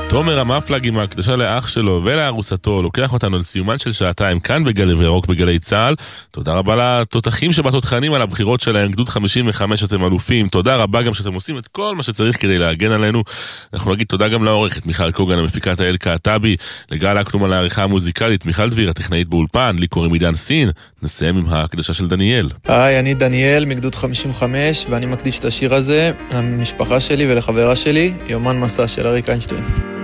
תומר המפלג עם ההקדשה לאח שלו ולארוסתו לוקח אותנו לסיומן של שעתיים כאן בגלי וירוק בגלי צהל. תודה רבה לתותחים שבתותחנים על הבחירות שלהם, גדוד 55 אתם אלופים, תודה רבה גם שאתם עושים את כל מה שצריך כדי להגן עלינו. אנחנו נגיד תודה גם לעורכת מיכל קוגן המפיקת האל קעטבי, לגל אקלום על העריכה המוזיקלית, מיכל דביר הטכנאית באולפן, לי קוראים עידן סין. נסיים עם ההקדשה של דניאל. היי, אני דניאל מגדוד 55 ואני מקדיש את השיר הזה למשפחה שלי ולחברה שלי, יומן מסע של אריק איינשטיין.